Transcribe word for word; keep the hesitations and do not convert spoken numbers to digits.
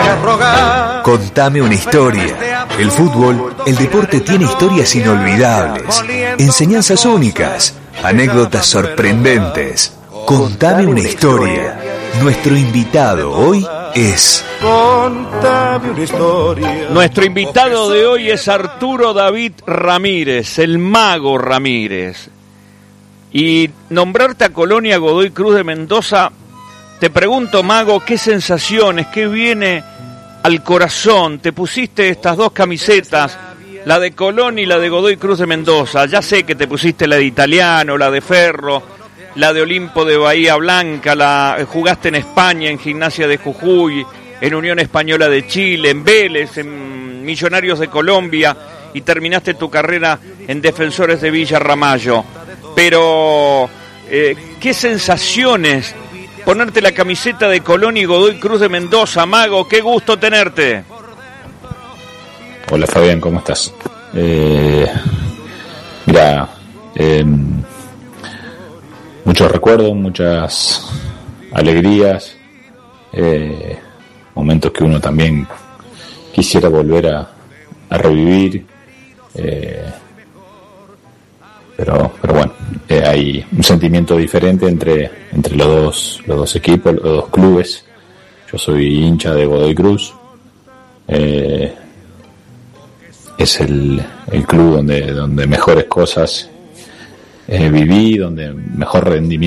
rogar. Contame una historia. El fútbol, el deporte tiene historias inolvidables, enseñanzas únicas, anécdotas sorprendentes. Contame una historia. Nuestro invitado hoy es... Contame una historia. Nuestro invitado de hoy es Arturo David Ramírez, el Mago Ramírez. Y nombrarte a Colonia Godoy Cruz de Mendoza, te pregunto, Mago, ¿qué sensaciones, qué viene al corazón? Te pusiste estas dos camisetas, la de Colón y la de Godoy Cruz de Mendoza. Ya sé que te pusiste la de Italiano, la de Ferro, la de Olimpo de Bahía Blanca, la jugaste en España, en Gimnasia de Jujuy, en Unión Española de Chile, en Vélez, en Millonarios de Colombia, y terminaste tu carrera en Defensores de Villa Ramallo. Pero, eh, ¿qué sensaciones ponerte la camiseta de Colón y Godoy Cruz de Mendoza, Mago? ¡Qué gusto tenerte! Hola Fabián, ¿cómo estás? Eh, mira, eh, muchos recuerdos, muchas alegrías, eh, momentos que uno también quisiera volver a, a revivir, eh, pero, pero bueno, eh, hay un sentimiento diferente entre, entre los dos, los dos equipos, los dos clubes. Yo soy hincha de Godoy Cruz, eh, es el, el club donde, donde mejores cosas eh, viví, donde mejor rendimiento